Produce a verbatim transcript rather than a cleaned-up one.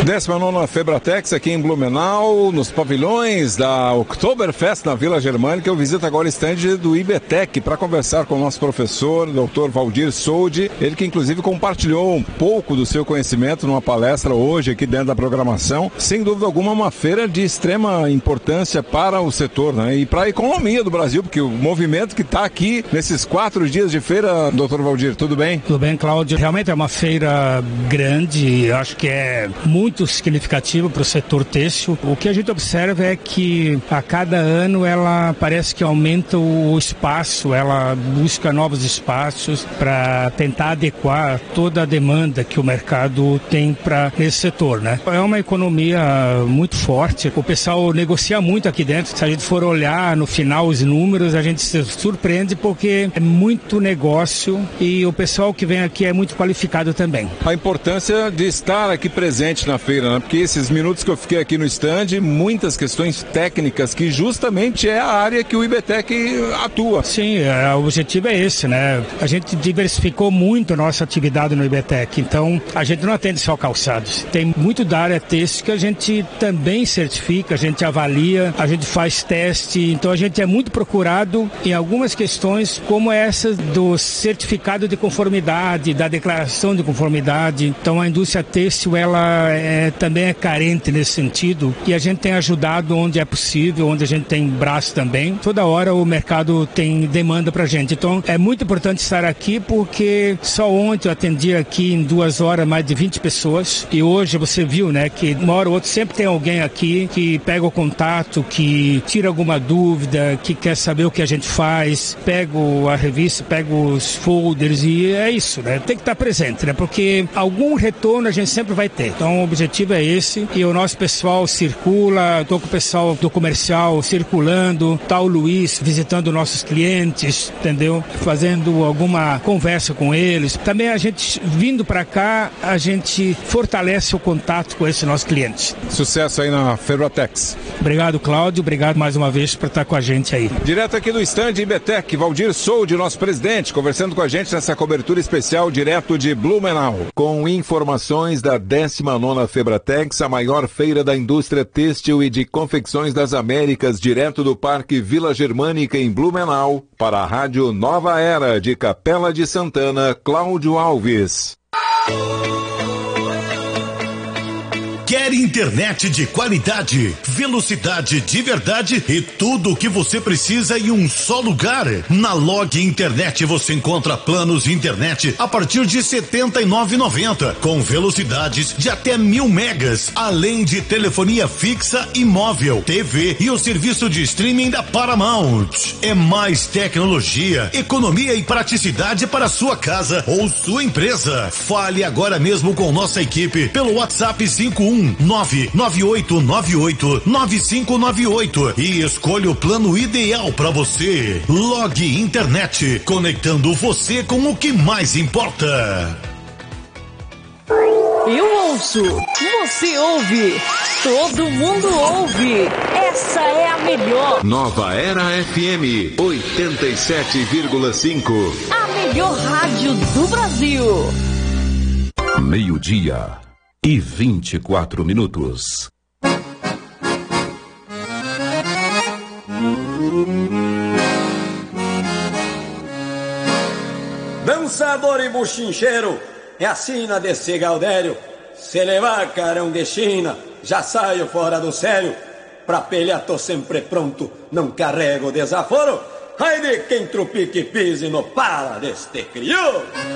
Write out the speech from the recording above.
décima nona Febratex aqui em Blumenau, nos pavilhões da Oktoberfest na Vila Germânica. Eu visito agora o stand do IBTEC para conversar com o nosso professor, doutor Valdir Soldi, ele que inclusive compartilhou um pouco do seu conhecimento numa palestra hoje aqui dentro da programação. Sem dúvida alguma, uma feira de extrema importância para o setor, né? E para a economia do Brasil, porque o movimento que está aqui nesses quatro dias de feira, doutor Valdir, tudo bem? Tudo bem, Cláudio. Realmente é uma feira grande, acho que é muito muito significativo para o setor têxtil. O que a gente observa é que a cada ano ela parece que aumenta o espaço, ela busca novos espaços para tentar adequar toda a demanda que o mercado tem para esse setor, né? É uma economia muito forte, o pessoal negocia muito aqui dentro. Se a gente for olhar no final os números, a gente se surpreende porque é muito negócio e o pessoal que vem aqui é muito qualificado também. A importância de estar aqui presente na feira, né? Porque esses minutos que eu fiquei aqui no stand, muitas questões técnicas que justamente é a área que o IBTEC atua. Sim, é, o objetivo é esse, né? A gente diversificou muito a nossa atividade no IBTEC, então a gente não atende só calçados. Tem muito da área têxtil que a gente também certifica, a gente avalia, a gente faz teste, então a gente é muito procurado em algumas questões como essa do certificado de conformidade, da declaração de conformidade. Então a indústria têxtil, ela é É, também é carente nesse sentido e a gente tem ajudado onde é possível, onde a gente tem braço também. Toda hora o mercado tem demanda pra gente, então é muito importante estar aqui porque só ontem eu atendi aqui em duas horas mais de vinte pessoas e hoje você viu, né, que uma hora ou outra sempre tem alguém aqui que pega o contato, que tira alguma dúvida, que quer saber o que a gente faz, pega a revista, pega os folders e é isso, né, tem que estar presente, né, porque algum retorno a gente sempre vai ter. Então o objetivo é esse e o nosso pessoal circula, estou com o pessoal do comercial circulando, tá o Luiz visitando nossos clientes, entendeu? Fazendo alguma conversa com eles. Também a gente, vindo para cá, a gente fortalece o contato com esses nossos clientes. Sucesso aí na Febratex. Obrigado, Cláudio, obrigado mais uma vez por estar com a gente aí. Direto aqui do stand IBTEC, Valdir Soldi, nosso presidente, conversando com a gente nessa cobertura especial direto de Blumenau, com informações da décima nona Febratex, a maior feira da indústria têxtil e de confecções das Américas, direto do Parque Vila Germânica em Blumenau, para a Rádio Nova Era de Capela de Santana, Cláudio Alves. Quer internet de qualidade, velocidade de verdade e tudo o que você precisa em um só lugar? Na Log Internet você encontra planos de internet a partir de setenta e nove reais e noventa centavos, com velocidades de até mil megas, além de telefonia fixa e móvel, T V e o serviço de streaming da Paramount. É mais tecnologia, economia e praticidade para sua casa ou sua empresa. Fale agora mesmo com nossa equipe pelo WhatsApp cinco um nove nove oito nove oito nove cinco nove oito e escolha o plano ideal para você. Log Internet, conectando você com o que mais importa. Eu ouço, você ouve, todo mundo ouve. Essa é a melhor. Nova Era F M oitenta e sete vírgula cinco. A melhor rádio do Brasil. Meio-dia e vinte e quatro minutos. Dançador e buchincheiro, é a sina desse Gaudério. Se levar carão de China, já saio fora do sério. Pra pelhar tô sempre pronto, não carrego desaforo. Ai de quem trupique pise no para deste crioulo.